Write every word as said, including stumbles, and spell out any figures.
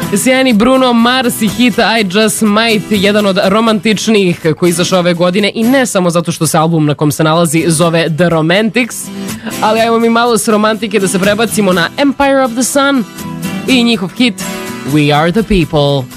Sjajni Bruno Mars i hit I Just Might, jedan od romantičnijih koji izašao ove godine i ne samo zato što se album na kom se nalazi zove The Romantics, ali ajmo mi malo s romantike da se prebacimo na Empire of the Sun i njihov hit We Are the People.